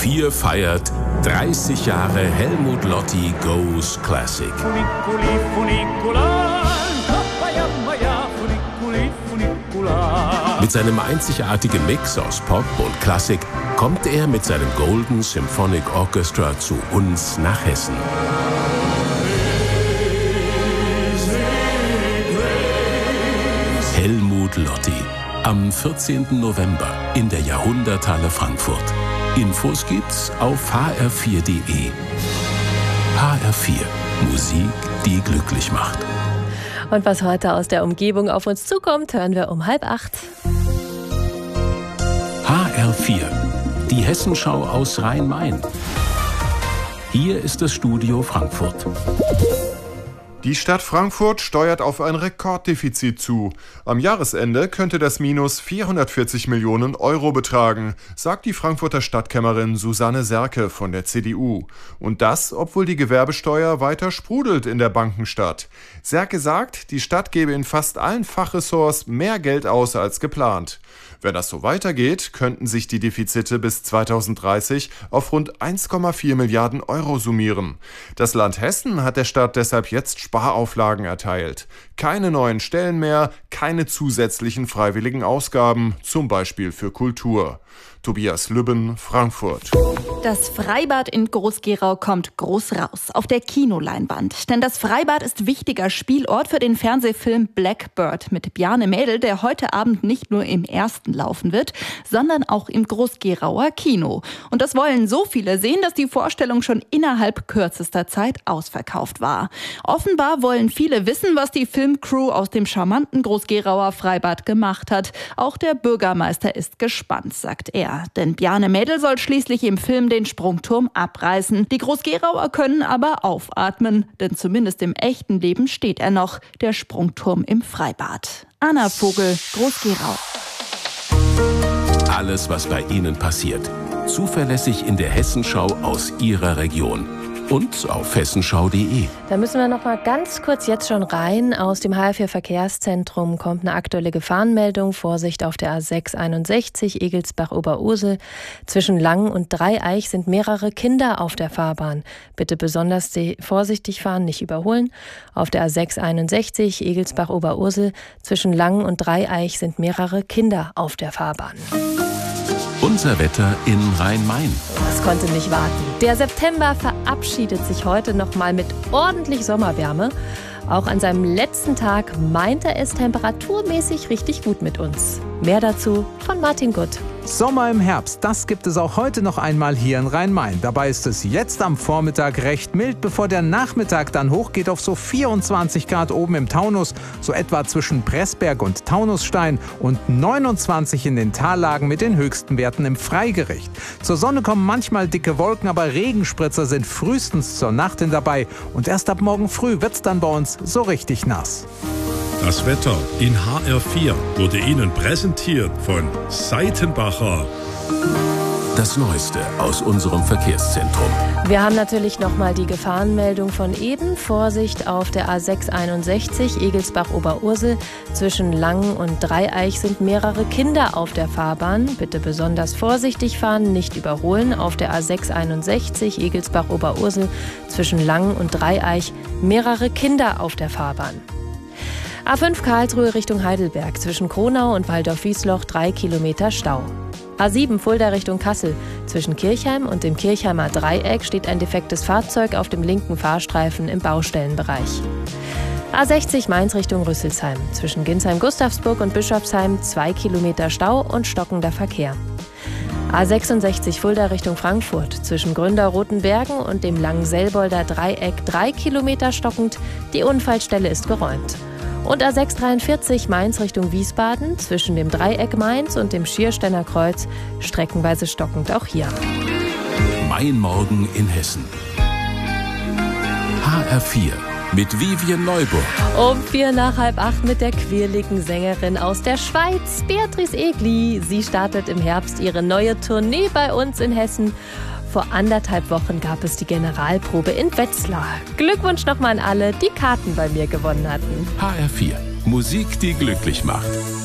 HR4 feiert 30 Jahre Helmut Lotti Goes Classic. Mit seinem einzigartigen Mix aus Pop und Klassik kommt er mit seinem Golden Symphonic Orchestra zu uns nach Hessen. Helmut Lotti. Am 14. November in der Jahrhunderthalle Frankfurt. Infos gibt's auf hr4.de. HR4. Musik, die glücklich macht. Und was heute aus der Umgebung auf uns zukommt, hören wir um 7:30. HR4. Die Hessenschau aus Rhein-Main. Hier ist das Studio Frankfurt. Die Stadt Frankfurt steuert auf ein Rekorddefizit zu. Am Jahresende könnte das Minus 440 Millionen Euro betragen, sagt die Frankfurter Stadtkämmerin Susanne Serke von der CDU. Und das, obwohl die Gewerbesteuer weiter sprudelt in der Bankenstadt. Serke sagt, die Stadt gebe in fast allen Fachressorts mehr Geld aus als geplant. Wenn das so weitergeht, könnten sich die Defizite bis 2030 auf rund 1,4 Milliarden Euro summieren. Das Land Hessen hat der Stadt deshalb jetzt Sparauflagen erteilt. Keine neuen Stellen mehr, keine zusätzlichen freiwilligen Ausgaben, zum Beispiel für Kultur. Tobias Lübben, Frankfurt. Das Freibad in Groß-Gerau kommt groß raus auf der Kinoleinwand. Denn das Freibad ist wichtiger Spielort für den Fernsehfilm Blackbird mit Bjarne Mädel, der heute Abend nicht nur im ersten laufen wird, sondern auch im Groß-Gerauer Kino. Und das wollen so viele sehen, dass die Vorstellung schon innerhalb kürzester Zeit ausverkauft war. Offenbar wollen viele wissen, was die Filmcrew aus dem charmanten Groß-Gerauer Freibad gemacht hat. Auch der Bürgermeister ist gespannt, sagt er. Denn Bjarne Mädel soll schließlich im Film den Sprungturm abreißen. Die Groß-Gerauer können aber aufatmen, denn zumindest im echten Leben steht er noch, der Sprungturm im Freibad. Anna Vogel, Groß-Gerau. Alles, was bei Ihnen passiert. Zuverlässig in der Hessenschau aus Ihrer Region. Und auf hessenschau.de. Da müssen wir noch mal ganz kurz jetzt schon rein. Aus dem HR4 Verkehrszentrum kommt eine aktuelle Gefahrenmeldung. Vorsicht auf der A661 Egelsbach-Oberursel. Zwischen Langen und Dreieich sind mehrere Kinder auf der Fahrbahn. Bitte besonders vorsichtig fahren, nicht überholen. Auf der A661 Egelsbach-Oberursel zwischen Langen und Dreieich sind mehrere Kinder auf der Fahrbahn. Unser Wetter in Rhein-Main. Das konnte nicht warten. Der September verabschiedet sich heute noch mal mit ordentlich Sommerwärme. Auch an seinem letzten Tag meint er es temperaturmäßig richtig gut mit uns. Mehr dazu von Martin Gutt. Sommer im Herbst, das gibt es auch heute noch einmal hier in Rhein-Main. Dabei ist es jetzt am Vormittag recht mild, bevor der Nachmittag dann hochgeht auf so 24 Grad oben im Taunus, so etwa zwischen Pressberg und Taunusstein und 29 in den Tallagen mit den höchsten Werten im Freigericht. Zur Sonne kommen manchmal dicke Wolken, aber Regenspritzer sind frühestens zur Nacht hin dabei und erst ab morgen früh wird's dann bei uns so richtig nass. Das Wetter in HR4 wurde Ihnen präsentiert von Seitenbacher. Das Neueste aus unserem Verkehrszentrum. Wir haben natürlich nochmal die Gefahrenmeldung von eben. Vorsicht auf der A661 Egelsbach-Oberursel. Zwischen Langen und Dreieich sind mehrere Kinder auf der Fahrbahn. Bitte besonders vorsichtig fahren, nicht überholen. Auf der A661 Egelsbach-Oberursel zwischen Langen und Dreieich mehrere Kinder auf der Fahrbahn. A5 Karlsruhe Richtung Heidelberg, zwischen Kronau und Waldorf-Wiesloch 3 Kilometer Stau. A7 Fulda Richtung Kassel, zwischen Kirchheim und dem Kirchheimer Dreieck steht ein defektes Fahrzeug auf dem linken Fahrstreifen im Baustellenbereich. A60 Mainz Richtung Rüsselsheim, zwischen Ginsheim-Gustavsburg und Bischofsheim 2 Kilometer Stau und stockender Verkehr. A66 Fulda Richtung Frankfurt, zwischen Gründer-Rotenbergen und dem Langenselbolder Dreieck 3 Kilometer stockend, die Unfallstelle ist geräumt. Und A643 Mainz Richtung Wiesbaden, zwischen dem Dreieck Mainz und dem Schiersteiner Kreuz, streckenweise stockend auch hier. Mein Morgen in Hessen. HR4 mit Vivian Neuburg. Um 7:45 mit der quirligen Sängerin aus der Schweiz, Beatrice Egli. Sie startet im Herbst ihre neue Tournee bei uns in Hessen. Vor 1,5 Wochen gab es die Generalprobe in Wetzlar. Glückwunsch nochmal an alle, die Karten bei mir gewonnen hatten. HR4. Musik, die glücklich macht.